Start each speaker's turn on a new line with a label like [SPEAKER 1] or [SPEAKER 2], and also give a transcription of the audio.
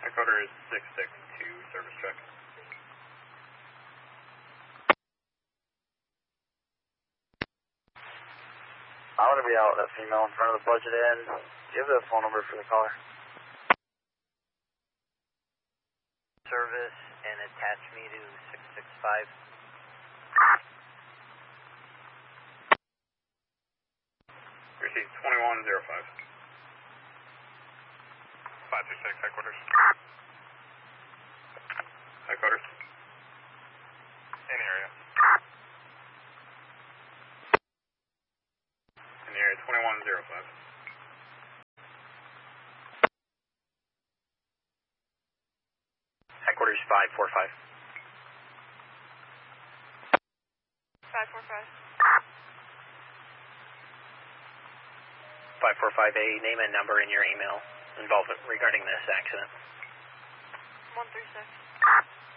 [SPEAKER 1] Headquarters 662, service check.
[SPEAKER 2] I'm going to be out with that female in front of the budget end. Do you have the phone number for the caller?
[SPEAKER 3] Service and attach me to 665.
[SPEAKER 1] Received 2105. 526, headquarters. Headquarters. In area. In the area 2105.
[SPEAKER 2] Headquarters 545.
[SPEAKER 4] 545.
[SPEAKER 2] 545A, name and number in your email involved regarding this accident.
[SPEAKER 4] 136.